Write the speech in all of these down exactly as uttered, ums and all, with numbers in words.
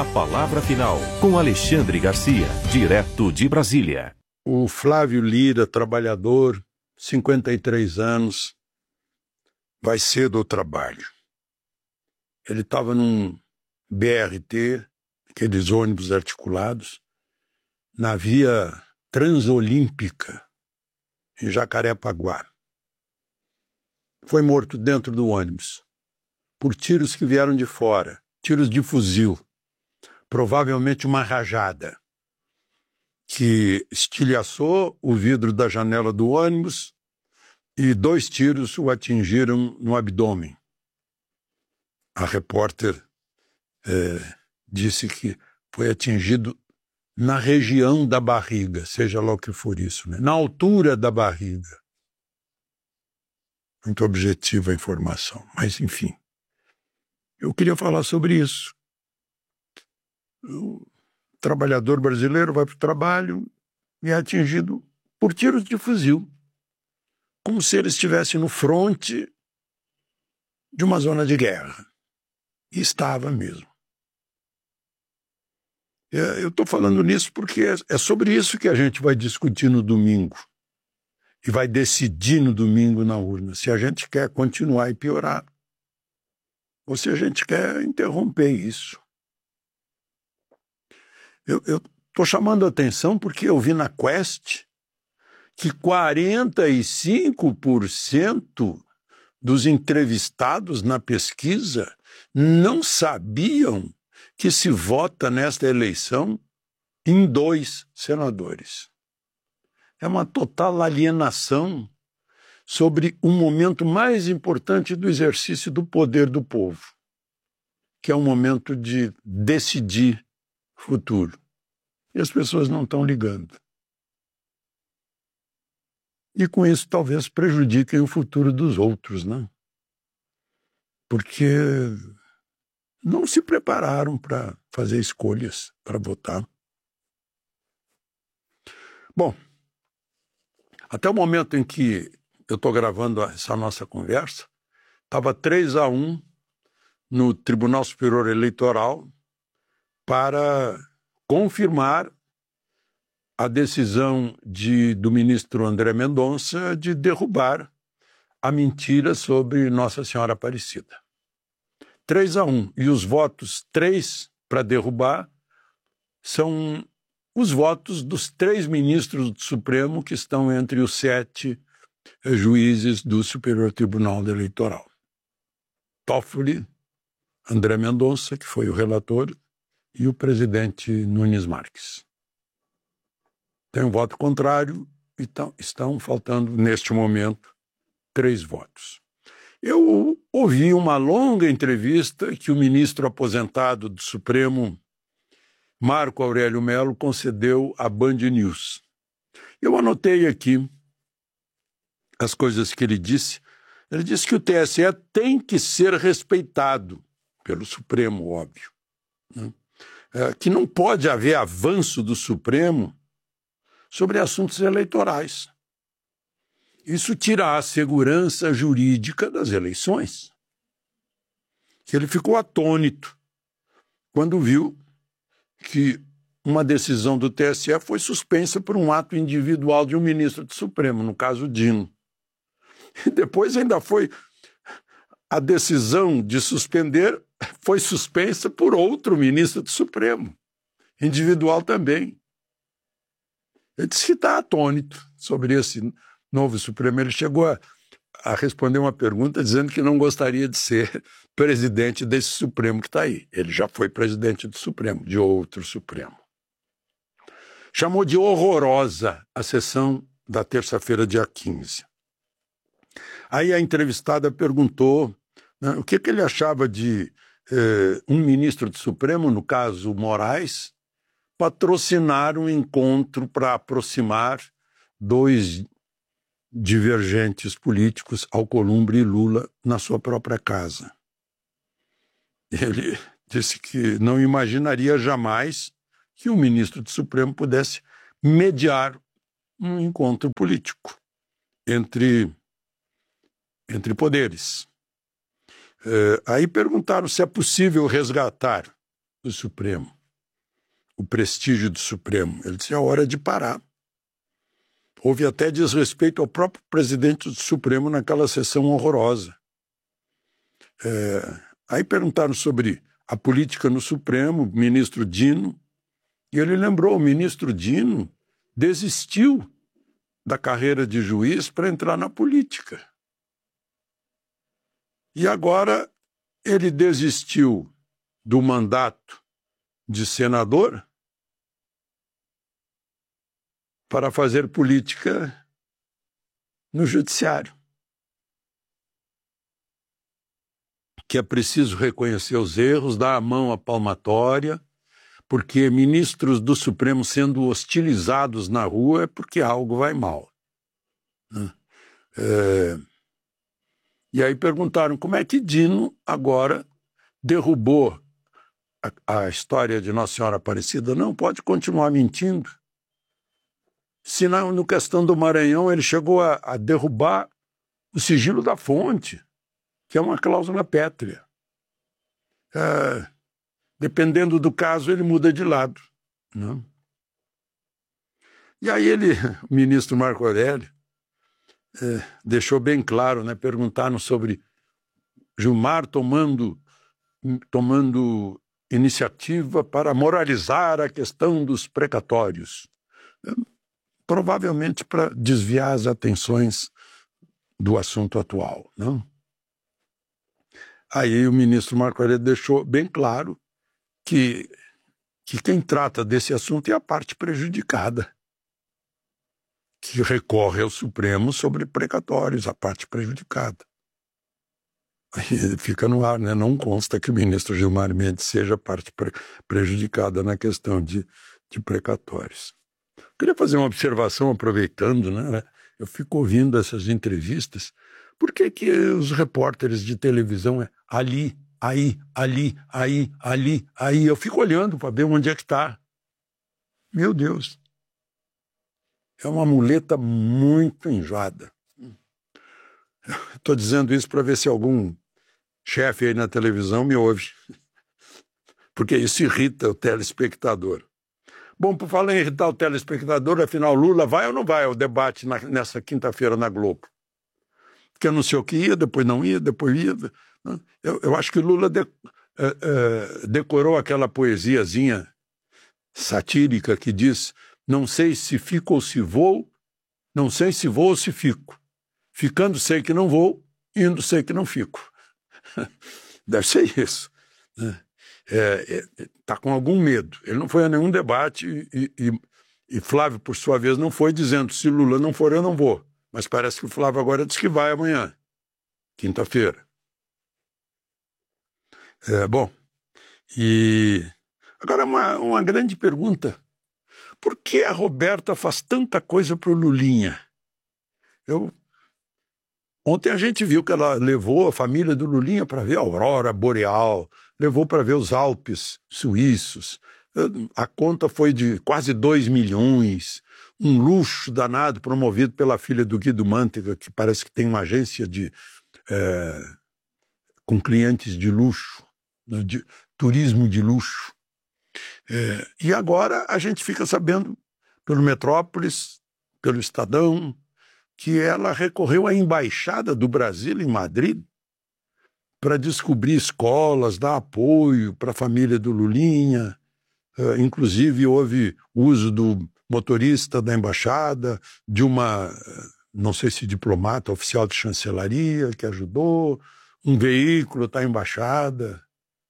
palavra final, com Alexandre Garcia, direto de Brasília. O Flávio Lira, trabalhador, cinquenta e três anos, vai cedo ao trabalho. Ele estava num B R T, aqueles ônibus articulados, na via Transolímpica, em Jacarepaguá. Foi morto dentro do ônibus, por tiros que vieram de fora, tiros de fuzil, provavelmente uma rajada, que estilhaçou o vidro da janela do ônibus e dois tiros o atingiram no abdômen. A repórter é, disse que foi atingido na região da barriga, seja lá o que for isso, né? Na altura da barriga. Muito objetiva a informação, mas enfim. Eu queria falar sobre isso. O trabalhador brasileiro vai para o trabalho e é atingido por tiros de fuzil, como se ele estivesse no fronte de uma zona de guerra. E estava mesmo. Eu estou falando nisso porque é sobre isso que a gente vai discutir no domingo. E vai decidir no domingo na urna se a gente quer continuar e piorar ou se a gente quer interromper isso. Eu estou chamando a atenção porque eu vi na Quest que quarenta e cinco por cento dos entrevistados na pesquisa não sabiam que se vota nesta eleição em dois senadores. É uma total alienação sobre o momento mais importante do exercício do poder do povo, que é o momento de decidir o futuro. E as pessoas não estão ligando. E com isso talvez prejudiquem o futuro dos outros, né? Porque não se prepararam para fazer escolhas, para votar. Bom, até o momento em que eu estou gravando essa nossa conversa, estava três a um no Tribunal Superior Eleitoral para confirmar a decisão de, do ministro André Mendonça de derrubar a mentira sobre Nossa Senhora Aparecida. três a um. E os votos três para derrubar são os votos dos três ministros do Supremo que estão entre os sete juízes do Superior Tribunal Eleitoral. Toffoli, André Mendonça, que foi o relator, e o presidente Nunes Marques. Tem um voto contrário e estão, estão faltando, neste momento, três votos. Eu ouvi uma longa entrevista que o ministro aposentado do Supremo, Marco Aurélio Mello, concedeu à Band News. Eu anotei aqui as coisas que ele disse. Ele disse que o T S E tem que ser respeitado pelo Supremo, óbvio, né? É, que não pode haver avanço do Supremo sobre assuntos eleitorais. Isso tira a segurança jurídica das eleições. Que ele ficou atônito quando viu que uma decisão do T S E foi suspensa por um ato individual de um ministro do Supremo, no caso Dino. E depois ainda foi a decisão de suspender foi suspensa por outro ministro do Supremo, individual também. Ele disse que está atônito sobre esse novo Supremo. Ele chegou a, a responder uma pergunta dizendo que não gostaria de ser presidente desse Supremo que está aí. Ele já foi presidente do Supremo, de outro Supremo. Chamou de horrorosa a sessão da terça-feira, dia quinze. Aí a entrevistada perguntou, né, o que, que ele achava de eh, um ministro do Supremo, no caso Moraes, patrocinar um encontro para aproximar dois divergentes políticos, Alcolumbre e Lula, na sua própria casa. Ele disse que não imaginaria jamais que um ministro do Supremo pudesse mediar um encontro político entre, entre poderes. É, aí perguntaram se é possível resgatar o Supremo. o prestígio do Supremo. Ele disse, é hora de parar. Houve até desrespeito ao próprio presidente do Supremo naquela sessão horrorosa. É, aí perguntaram sobre a política no Supremo, o ministro Dino, e ele lembrou, o ministro Dino desistiu da carreira de juiz para entrar na política. E agora ele desistiu do mandato de senador para fazer política no judiciário. Que é preciso reconhecer os erros, dar a mão à palmatória, porque ministros do Supremo sendo hostilizados na rua é porque algo vai mal. É... E aí perguntaram como é que Dino agora derrubou a, a história de Nossa Senhora Aparecida. Não, pode continuar mentindo. Se na no questão do Maranhão ele chegou a, a derrubar o sigilo da fonte, que é uma cláusula pétrea. É, dependendo do caso, ele muda de lado. Não? E aí ele, o ministro Marco Aurélio, é, deixou bem claro, né? Perguntaram sobre Gilmar tomando, tomando iniciativa para moralizar a questão dos precatórios. É, provavelmente para desviar as atenções do assunto atual. Não? Aí o ministro Marco Aurélio deixou bem claro que, que quem trata desse assunto é a parte prejudicada, que recorre ao Supremo sobre precatórios, a parte prejudicada. Aí fica no ar, né? Não consta que o ministro Gilmar Mendes seja a parte pre- prejudicada na questão de, de precatórios. Queria fazer uma observação, aproveitando, né? Eu fico ouvindo essas entrevistas. Por que que os repórteres de televisão é ali, aí, ali, aí, ali, aí? Eu fico olhando para ver onde é que está. Meu Deus. É uma muleta muito enjoada. Estou dizendo isso para ver se algum chefe aí na televisão me ouve. Porque isso irrita o telespectador. Bom, por falar em irritar o telespectador, afinal, Lula vai ou não vai ao debate na, nessa quinta-feira na Globo? Que anunciou que ia, depois não ia, depois ia. Eu, eu acho que Lula de, uh, uh, decorou aquela poesiazinha satírica que diz: não sei se fico ou se vou, não sei se vou ou se fico. Ficando sei que não vou, indo sei que não fico. Deve ser isso. Né? É, é, tá com algum medo. Ele não foi a nenhum debate e, e, e Flávio, por sua vez, não foi dizendo se Lula não for, eu não vou. Mas parece que o Flávio agora diz que vai amanhã, quinta-feira. É, bom, e agora uma, uma grande pergunta. Por que a Roberta faz tanta coisa para o Lulinha? Eu... Ontem a gente viu que ela levou a família do Lulinha para ver a aurora boreal, levou para ver os Alpes suíços. A conta foi de quase dois milhões, um luxo danado promovido pela filha do Guido Mantega, que parece que tem uma agência de, é, com clientes de luxo, de turismo de luxo. É, e agora a gente fica sabendo, pelo Metrópolis, pelo Estadão, que ela recorreu à Embaixada do Brasil em Madrid para descobrir escolas, dar apoio para a família do Lulinha. Uh, inclusive, houve uso do motorista da embaixada, de uma, não sei se diplomata, oficial de chancelaria, que ajudou, um veículo está à embaixada.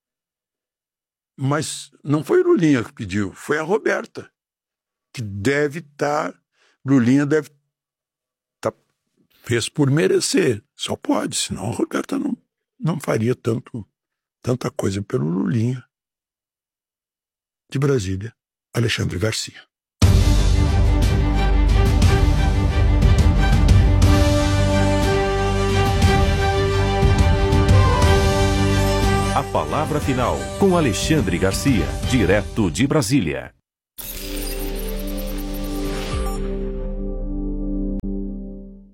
Mas não foi o Lulinha que pediu, foi a Roberta, que deve estar, tá, Lulinha deve tá, fez por merecer, só pode, senão a Roberta não, não faria tanto, tanta coisa pelo Lulinha. De Brasília, Alexandre Garcia. A palavra final com Alexandre Garcia, direto de Brasília. A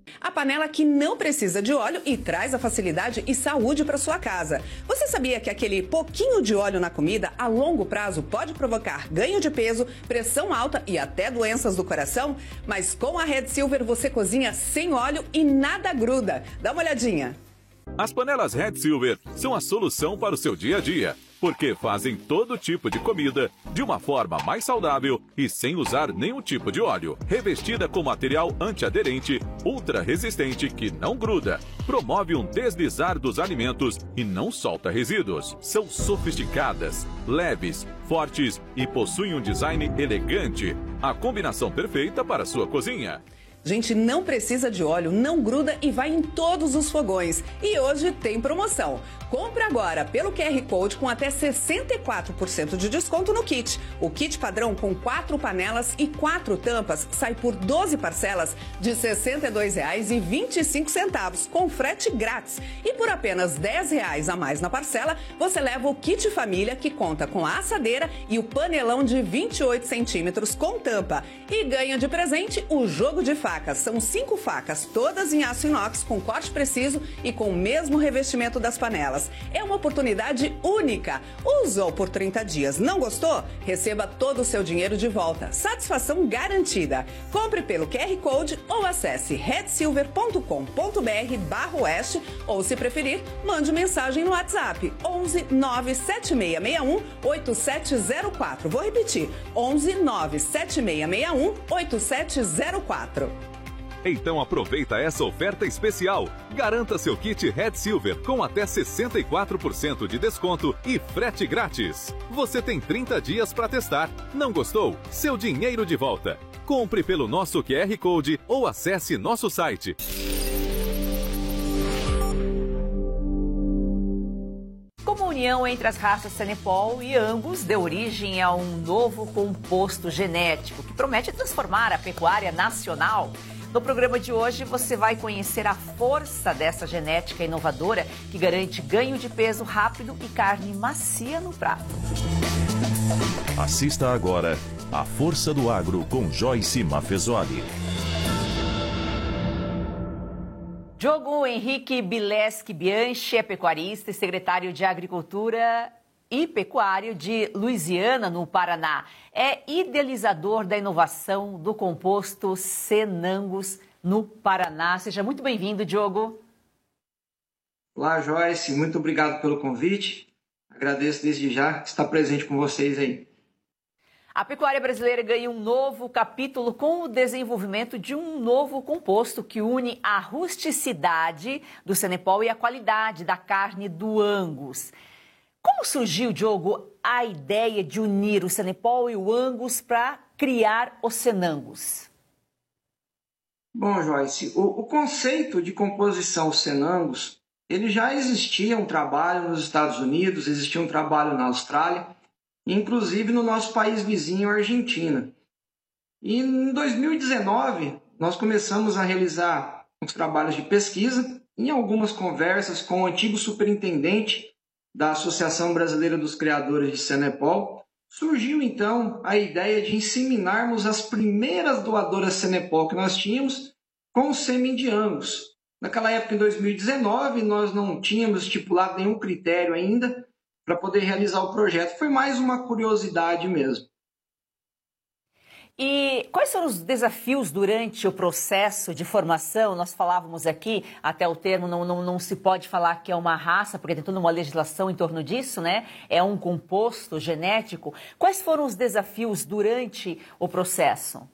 panela que não precisa de óleo e traz a facilidade e saúde para sua casa. Você sabia que aquele pouquinho de óleo na comida a longo prazo pode provocar ganho de peso, pressão alta e até doenças do coração? Mas com a Red Silver você cozinha sem óleo e nada gruda. Dá uma olhadinha. As panelas Red Silver são a solução para o seu dia a dia, porque fazem todo tipo de comida de uma forma mais saudável e sem usar nenhum tipo de óleo. Revestida com material antiaderente, ultra resistente que não gruda, promove um deslizar dos alimentos e não solta resíduos. São sofisticadas, leves, fortes e possuem um design elegante. A combinação perfeita para a sua cozinha. Gente, não precisa de óleo, não gruda e vai em todos os fogões. E hoje tem promoção. Compre agora pelo Q R Code com até sessenta e quatro por cento de desconto no kit. O kit padrão com quatro panelas e quatro tampas sai por doze parcelas de sessenta e dois reais e vinte e cinco centavos, com frete grátis. E por apenas dez reais a mais na parcela, você leva o kit família, que conta com a assadeira e o panelão de vinte e oito centímetros com tampa. E ganha de presente o jogo de facas. São cinco facas, todas em aço inox, com corte preciso e com o mesmo revestimento das panelas. É uma oportunidade única. Usou por trinta dias, não gostou? Receba todo o seu dinheiro de volta. Satisfação garantida. Compre pelo Q R Code ou acesse red silver ponto com ponto br barra oeste ou, se preferir, mande mensagem no WhatsApp onze nove sete seis seis um oito sete zero quatro. Vou repetir, onze nove sete seis seis um oito sete zero quatro. Então aproveita essa oferta especial. Garanta seu kit Red Silver com até sessenta e quatro por cento de desconto e frete grátis. Você tem trinta dias para testar. Não gostou? Seu dinheiro de volta. Compre pelo nosso Q R Code ou acesse nosso site. Como a união entre as raças Senepol e Angus deu origem a um novo composto genético que promete transformar a pecuária nacional. No programa de hoje, você vai conhecer a força dessa genética inovadora que garante ganho de peso rápido e carne macia no prato. Assista agora A Força do Agro com Joyce Maffezoli. Diogo Henrique Bileski Bianchi é pecuarista e secretário de Agricultura e Pecuário de Luisiana, no Paraná. É idealizador da inovação do composto Senangus no Paraná. Seja muito bem-vindo, Diogo. Olá, Joyce. Muito obrigado pelo convite. Agradeço desde já estar presente com vocês aí. A pecuária brasileira ganha um novo capítulo com o desenvolvimento de um novo composto que une a rusticidade do Senepol e a qualidade da carne do Angus. Como surgiu, Diogo, a ideia de unir o Senepol e o Angus para criar o Senangus? Bom, Joyce, o, o conceito de composição Senangus, ele já existia um trabalho nos Estados Unidos, existia um trabalho na Austrália, inclusive no nosso país vizinho, Argentina. E em dois mil e dezenove, nós começamos a realizar uns trabalhos de pesquisa, em algumas conversas com o antigo superintendente da Associação Brasileira dos Criadores de Senepol, surgiu então a ideia de inseminarmos as primeiras doadoras Senepol que nós tínhamos com o sêmen de Angus. Naquela época, em dois mil e dezenove, nós não tínhamos estipulado nenhum critério ainda para poder realizar o projeto. Foi mais uma curiosidade mesmo. E quais foram os desafios durante o processo de formação? Nós falávamos aqui, até o termo não, não, não se pode falar que é uma raça, porque tem toda uma legislação em torno disso, né? É um composto genético. Quais foram os desafios durante o processo?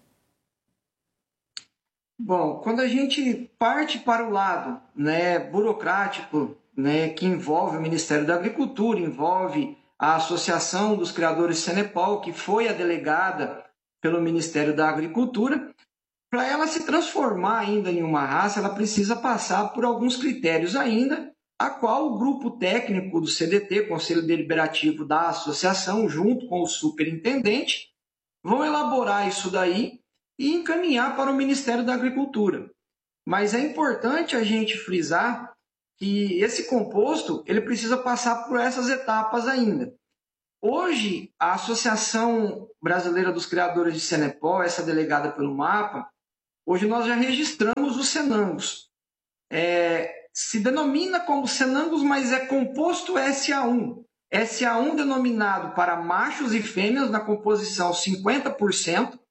Bom, quando a gente parte para o lado, né, burocrático, né, que envolve o Ministério da Agricultura, envolve a Associação dos Criadores de Senepol, que foi a delegada pelo Ministério da Agricultura, para ela se transformar ainda em uma raça, ela precisa passar por alguns critérios ainda, a qual o grupo técnico do C D T, Conselho Deliberativo da Associação, junto com o superintendente, vão elaborar isso daí e encaminhar para o Ministério da Agricultura. Mas é importante a gente frisar que esse composto ele precisa passar por essas etapas ainda. Hoje, a Associação Brasileira dos Criadores de Senepol, essa delegada pelo MAPA, hoje nós já registramos os Senangus. é, se denomina como Senangos, mas é composto S A um. S A um denominado para machos e fêmeas na composição cinquenta por cento.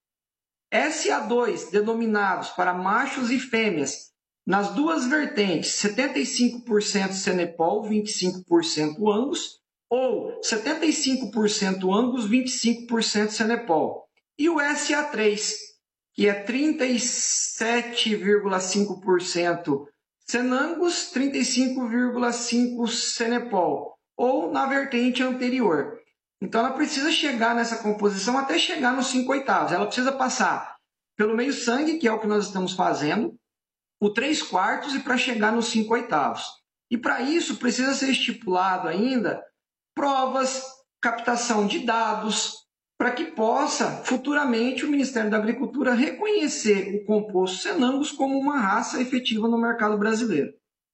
S A dois denominados para machos e fêmeas nas duas vertentes, setenta e cinco por cento Cenepol, vinte e cinco por cento Angus, ou setenta e cinco por cento Angus, vinte e cinco por cento Cenepol. E o S A três, que é trinta e sete vírgula cinco por cento Senangus, trinta e cinco vírgula cinco por cento Cenepol, ou na vertente anterior. Então ela precisa chegar nessa composição até chegar nos cinco oitavos. Ela precisa passar pelo meio sangue, que é o que nós estamos fazendo, o três quartos e para chegar nos cinco oitavos. E para isso precisa ser estipulado ainda provas, captação de dados, para que possa futuramente o Ministério da Agricultura reconhecer o composto Senangos como uma raça efetiva no mercado brasileiro.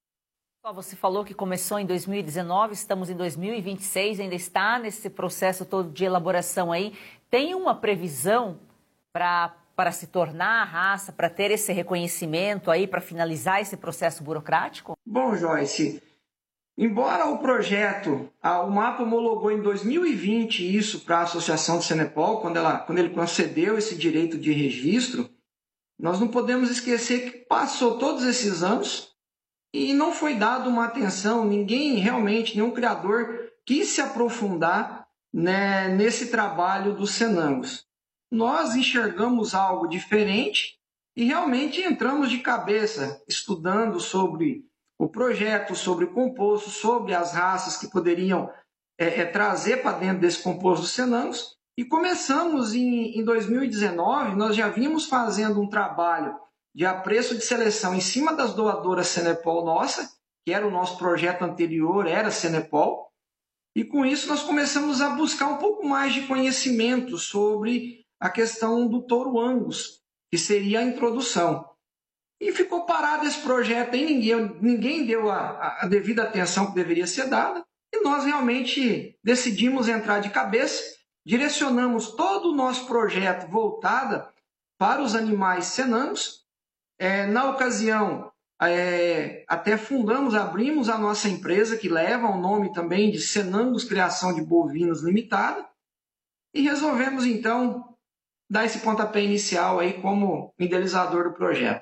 Você falou que começou em dois mil e dezenove, estamos em dois mil e vinte e seis, ainda está nesse processo todo de elaboração aí. Tem uma previsão para para se tornar a raça, para ter esse reconhecimento aí, para finalizar esse processo burocrático? Bom, Joyce, embora o projeto, o MAPA homologou em dois mil e vinte isso para a Associação do Cenepol, quando, ela, quando ele concedeu esse direito de registro, nós não podemos esquecer que passou todos esses anos e não foi dado uma atenção, ninguém realmente, nenhum criador quis se aprofundar, né, nesse trabalho dos Senangos. Nós enxergamos algo diferente e realmente entramos de cabeça estudando sobre o projeto, sobre o composto, sobre as raças que poderiam é, é, trazer para dentro desse composto dos Senangos. E começamos em, em dois mil e dezenove, nós já vimos fazendo um trabalho de apreço de seleção em cima das doadoras Cenepol nossa, que era o nosso projeto anterior, era Cenepol. E com isso nós começamos a buscar um pouco mais de conhecimento sobre a questão do touro Angus, que seria a introdução. E ficou parado esse projeto, aí ninguém, ninguém deu a, a devida atenção que deveria ser dada, e nós realmente decidimos entrar de cabeça, direcionamos todo o nosso projeto voltado para os animais Senangos. É, na ocasião, é, até fundamos, abrimos a nossa empresa, que leva o nome também de Senangos Criação de Bovinos Limitada, e resolvemos então dar esse pontapé inicial aí como idealizador do projeto.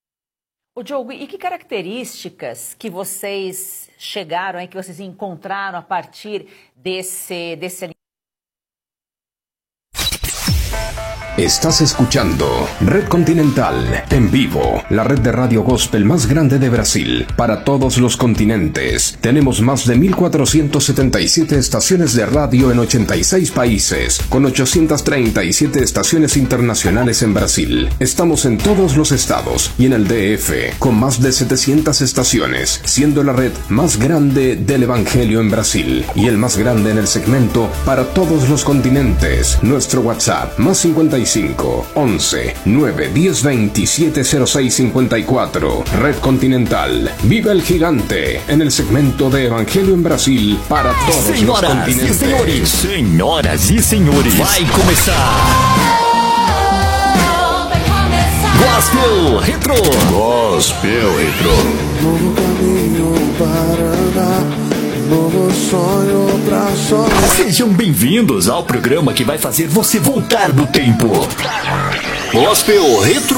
Ô Diogo, e que características que vocês chegaram aí, que vocês encontraram a partir desse, desse Estás escuchando Red Continental en vivo, la red de radio gospel más grande de Brasil, para todos los continentes. Tenemos más de mil cuatrocientas setenta y siete estaciones de radio en ochenta y seis países, con ochocientas treinta y siete estaciones internacionales en Brasil. Estamos en todos los estados y en el D F, con más de setecientas estaciones, siendo la red más grande del Evangelio en Brasil y el más grande en el segmento para todos los continentes. Nuestro WhatsApp, más cincuenta y cinco, once, nueve, diez, veintisiete, cero seis, cincuenta y cuatro. Red Continental. Viva el gigante en el segmento de Evangelio en Brasil para todos Senhoras los continentes. E senhores, senhoras e senhores, vai começar. Gospel Retro. Gospel Retro. Novo caminho para andar. Novo sonho pra sonhar. Sejam bem-vindos ao programa que vai fazer você voltar do tempo. Gospel Retro.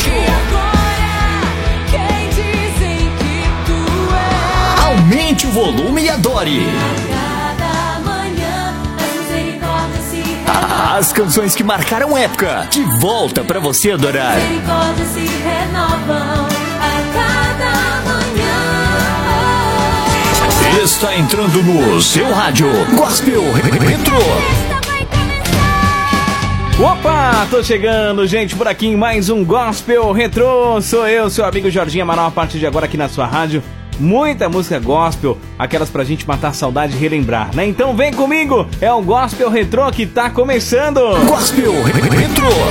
Aumente o volume e adore. As canções que marcaram época, de volta pra você adorar. Está entrando no seu rádio Gospel Retro. Opa, tô chegando, gente, por aqui em mais um Gospel Retro. Sou eu, seu amigo Jorginho Amaral, a partir de agora aqui na sua rádio. Muita música gospel, aquelas pra gente matar a saudade e relembrar, né? Então vem comigo, é o Gospel Retro que tá começando. Gospel Retro.